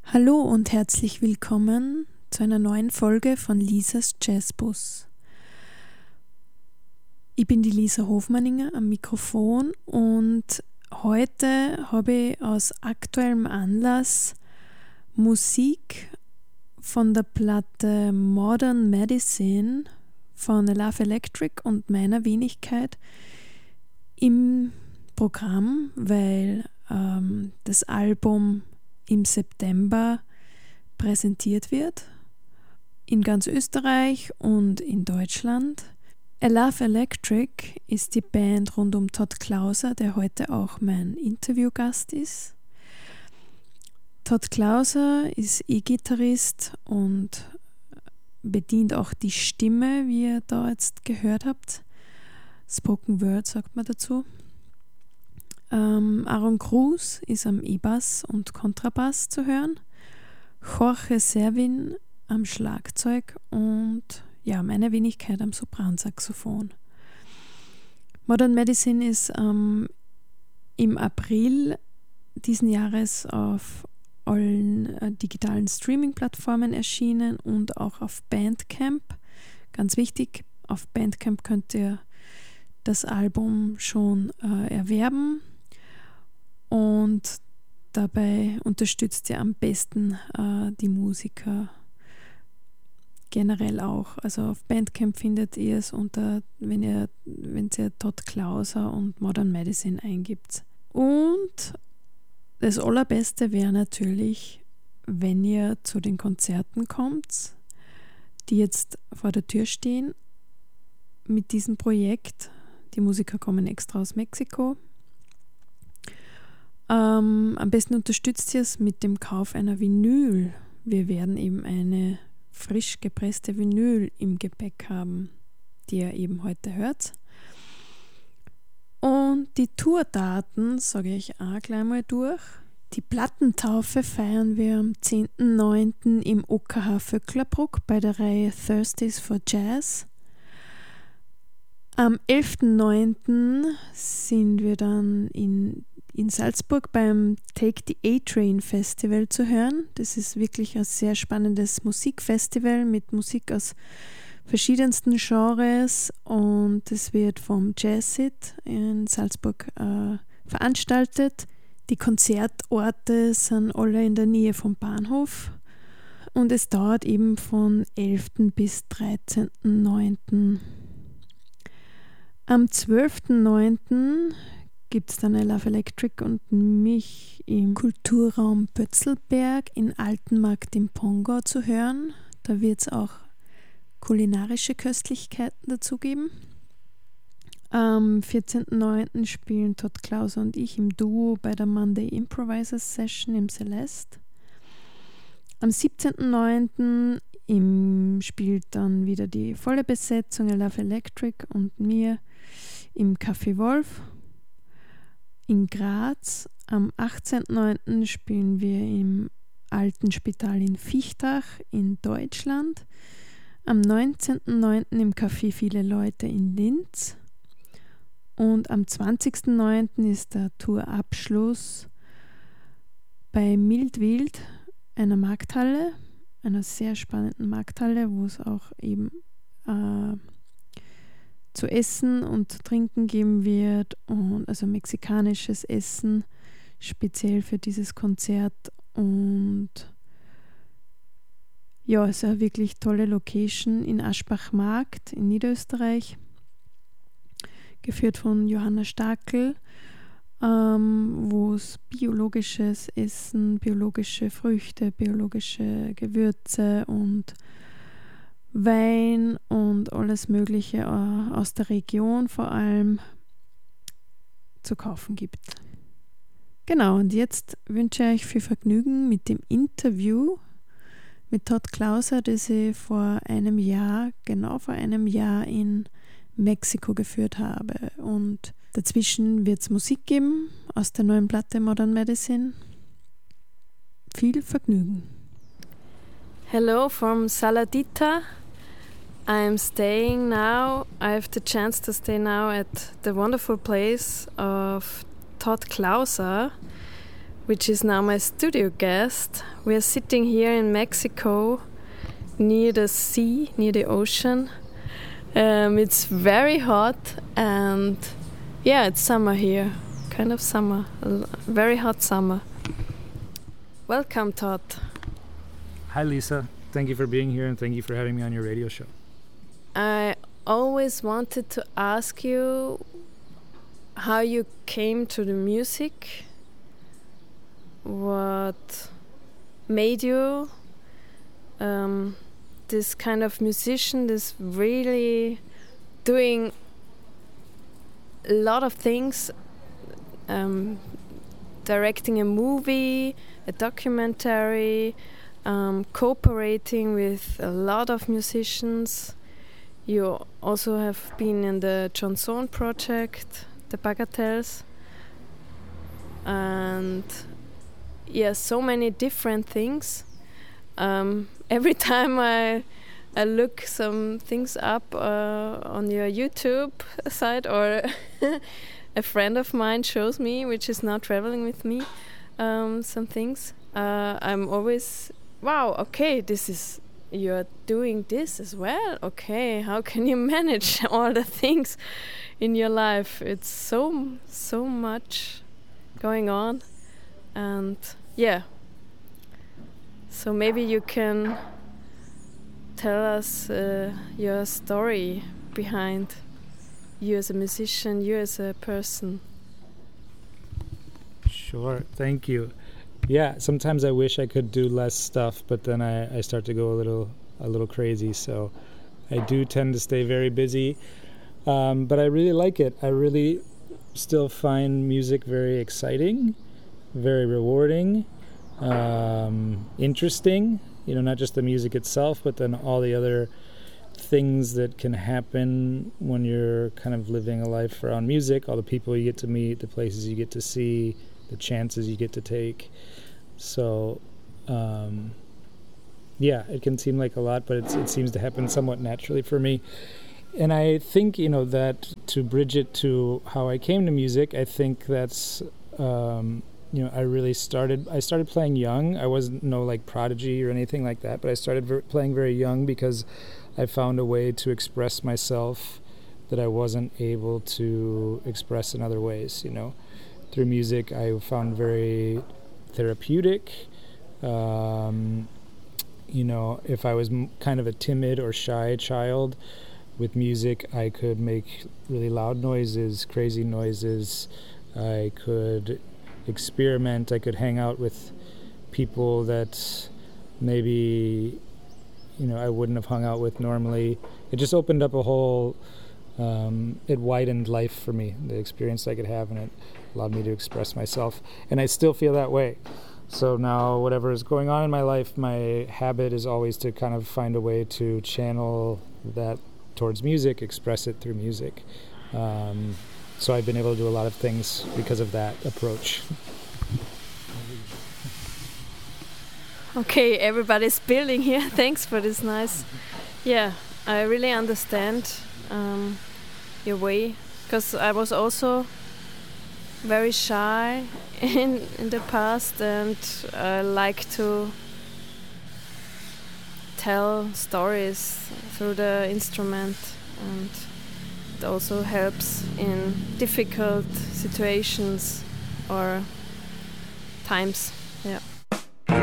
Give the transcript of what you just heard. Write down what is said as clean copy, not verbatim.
Hallo und herzlich willkommen zu einer neuen Folge von Lisas Jazzbus. Ich bin die Lisa Hofmanninger am Mikrofon und heute habe ich aus aktuellem Anlass Musik von der Platte Modern Medicine von Love Electric und meiner Wenigkeit im Programm, weil das Album im September präsentiert wird, in ganz Österreich und in Deutschland. Love Electric ist die Band rund um Todd Klauser, der heute auch mein Interviewgast ist. Todd Klauser ist E-Gitarrist und bedient auch die Stimme, wie ihr da jetzt gehört habt. Spoken Word sagt man dazu. Aaron Cruz ist am E-Bass und Kontrabass zu hören, Jorge Servin am Schlagzeug und ja, meine Wenigkeit am Sopransaxophon. Modern Medicine ist im April diesen Jahres auf allen digitalen Streaming-Plattformen erschienen und auch auf Bandcamp. Ganz wichtig, auf Bandcamp könnt ihr das Album schon erwerben. Und dabei unterstützt ihr am besten die Musiker generell auch. Also auf Bandcamp findet ihr es wenn ihr Todd Klauser und Modern Medicine eingibt. Und das Allerbeste wäre natürlich, wenn ihr zu den Konzerten kommt, die jetzt vor der Tür stehen mit diesem Projekt. Die Musiker kommen extra aus Mexiko. Am besten unterstützt ihr es mit dem Kauf einer Vinyl. Wir werden eben eine frisch gepresste Vinyl im Gepäck haben, die ihr eben heute hört. Und die Tourdaten sage ich auch gleich mal durch. Die Plattentaufe feiern wir am 10.09. im OKH Vöcklerbruck bei der Reihe Thursdays for Jazz. Am 11.09. sind wir dann in Salzburg beim Take the A-Train Festival zu hören. Das ist wirklich ein sehr spannendes Musikfestival mit Musik aus verschiedensten Genres und es wird vom Jazzit in Salzburg veranstaltet. Die Konzertorte sind alle in der Nähe vom Bahnhof und es dauert eben von 11. bis 13.09. Am 12.09. gibt es dann Love Electric und mich im Kulturraum Pötzelberg in Altenmarkt im Pongau zu hören. Da wird es auch kulinarische Köstlichkeiten dazu geben. Am 14.09. spielen Todd Klauser und ich im Duo bei der Monday Improvisers Session im Celeste. Am 17.09. spielt dann wieder die volle Besetzung Love Electric und mir im Café Wolf. In Graz am 18.09. spielen wir im Alten Spital in Viechtach in Deutschland. Am 19.09. im Café Viele Leute in Linz. Und am 20.09. ist der Tourabschluss bei Mildwild, einer Markthalle, einer sehr spannenden Markthalle, wo es auch eben zu essen und trinken geben wird, und also mexikanisches Essen, speziell für dieses Konzert. Und ja, es ist eine wirklich tolle Location in Aschbach-Markt in Niederösterreich, geführt von Johanna Stakel, wo es biologisches Essen, biologische Früchte, biologische Gewürze und Wein und alles Mögliche aus der Region vor allem zu kaufen gibt. Genau, und jetzt wünsche ich euch viel Vergnügen mit dem Interview mit Todd Klauser, das ich genau vor einem Jahr in Mexiko geführt habe. Und dazwischen wird es Musik geben aus der neuen Platte Modern Medicine. Viel Vergnügen. Hello from Saladita. I have the chance to stay now at the wonderful place of Todd Klauser, which is now my studio guest. We are sitting here in Mexico, near the sea, near the ocean. It's very hot, and yeah, it's summer here, kind of summer, very hot summer. Welcome, Todd. Hi, Lisa. Thank you for being here, and thank you for having me on your radio show. I always wanted to ask you how you came to the music. What made you this kind of musician, this really doing a lot of things, directing a movie, a documentary, cooperating with a lot of musicians. You also have been in the Chanson project, the Bagatelles, and yeah, so many different things. Every time I look some things up on your YouTube site, or a friend of mine shows me, which is now traveling with me, some things, I'm always, wow, okay, you're doing this as well. Okay, how can you manage all the things in your life? It's so much going on, and yeah. So maybe you can tell us your story behind you as a musician, you as a person. Sure, thank you. Yeah, sometimes I wish I could do less stuff, but then I start to go a little crazy. So I do tend to stay very busy, but I really like it. I really still find music very exciting, very rewarding, interesting. You know, not just the music itself, but then all the other things that can happen when you're kind of living a life around music, all the people you get to meet, the places you get to see, the chances you get to take. So, yeah, it can seem like a lot, but it seems to happen somewhat naturally for me. And I think, you know, that to bridge it to how I came to music, I think that's, you know, I started playing young. I wasn't no like prodigy or anything like that, but I started playing very young because I found a way to express myself that I wasn't able to express in other ways, you know. Through music, I found very therapeutic. You know, if I was kind of a timid or shy child, with music I could make really loud noises, crazy noises. I could experiment. I could hang out with people that maybe, you know, I wouldn't have hung out with normally. It just opened up a whole, it widened life for me, the experience I could have, and it allowed me to express myself. And I still feel that way. So now whatever is going on in my life, my habit is always to kind of find a way to channel that towards music, express it through music. So I've been able to do a lot of things because of that approach. Okay, everybody's building here. Thanks for this nice. Yeah, I really understand your way, because I was also very shy in the past, and I like to tell stories through the instrument, and it also helps in difficult situations or times. Yeah.